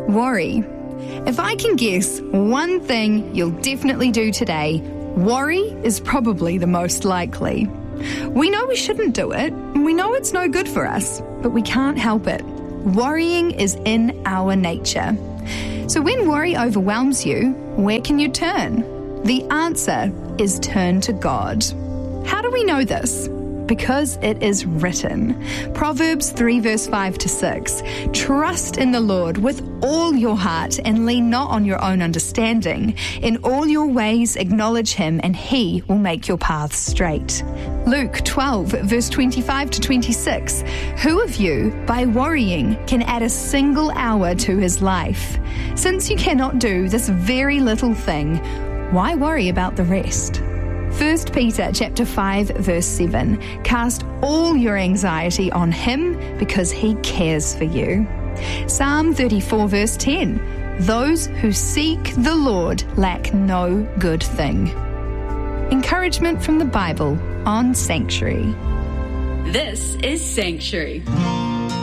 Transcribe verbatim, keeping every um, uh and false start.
Worry. If I can guess one thing you'll definitely do today, worry is probably the most likely. We know we shouldn't do it, and we know it's no good for us, but we can't help it. Worrying is in our nature. So when worry overwhelms you, where can you turn? The answer is turn to God. How do we know this? Because it is written. Proverbs three verse five to six. Trust in the Lord with all your heart and lean not on your own understanding. In all your ways acknowledge him and he will make your paths straight. Luke twelve verse twenty-five to twenty-six. Who of you, by worrying, can add a single hour to his life? Since you cannot do this very little thing, why worry about the rest? First Peter chapter five verse seven. Cast all your anxiety on him because he cares for you. Psalm thirty-four verse ten. Those who seek the Lord lack no good thing. Encouragement from the Bible on Sanctuary. This is Sanctuary.